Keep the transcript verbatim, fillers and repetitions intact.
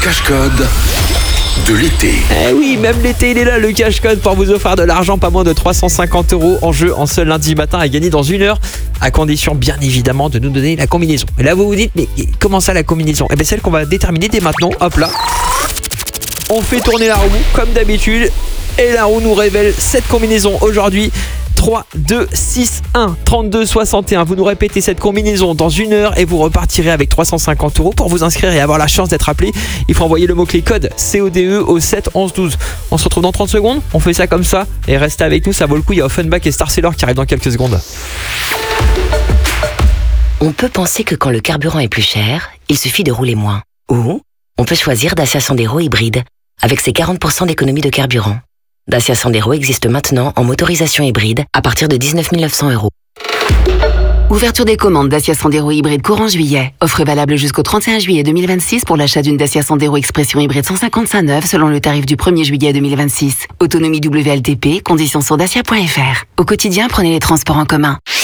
cash-code de l'été. Eh oui, même l'été, il est là, le cash-code pour vous offrir de l'argent, pas moins de trois cent cinquante euros en jeu en seul lundi matin à gagner dans une heure, à condition bien évidemment de nous donner la combinaison. Et là, vous vous dites, mais comment ça la combinaison? Eh bien, celle qu'on va déterminer dès maintenant. Hop là. On fait tourner la roue comme d'habitude et la roue nous révèle cette combinaison aujourd'hui. trois, deux, six, un, trente-deux, soixante et un. Vous nous répétez cette combinaison dans une heure et vous repartirez avec trois cent cinquante euros. Pour vous inscrire et avoir la chance d'être appelé, il faut envoyer le mot-clé code C O D E au sept onze douze. On se retrouve dans trente secondes. On fait ça comme ça et restez avec nous, ça vaut le coup. Il y a Offenbach et Star Sailor qui arrivent dans quelques secondes. On peut penser que quand le carburant est plus cher, il suffit de rouler moins. Ou on peut choisir Dacia Sandero hybride avec ses quarante pour cent d'économie de carburant. Dacia Sandero existe maintenant en motorisation hybride à partir de dix-neuf mille neuf cents euros. Ouverture des commandes Dacia Sandero hybride courant juillet. Offre valable jusqu'au trente et un juillet deux mille vingt-six pour l'achat d'une Dacia Sandero Expression hybride cent cinquante-cinq neuve selon le tarif du premier juillet deux mille vingt-six. Autonomie W L T P, conditions sur dacia point F R. Au quotidien, prenez les transports en commun.